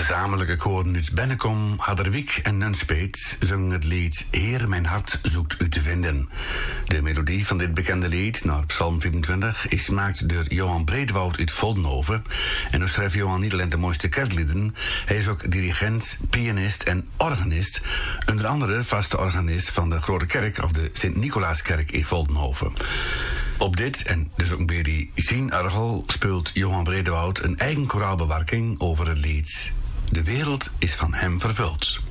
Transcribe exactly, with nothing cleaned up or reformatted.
gezamenlijke koren uit Bennekom, Harderwijk en Nunspeet zongen het lied Heer, mijn hart zoekt u te vinden. De melodie van dit bekende lied, naar Psalm vierentwintig, is gemaakt door Johan Bredewoud uit Voldenhoven. En dan schrijft Johan niet alleen de mooiste kerklieden, hij is ook dirigent, pianist en organist. Onder andere vaste organist van de Grote Kerk of de Sint-Nicolaaskerk in Voldenhoven. Op dit, en dus ook bij die zien-orgel, speelt Johan Bredewoud een eigen koraalbewerking over het lied De wereld is van hem vervuld.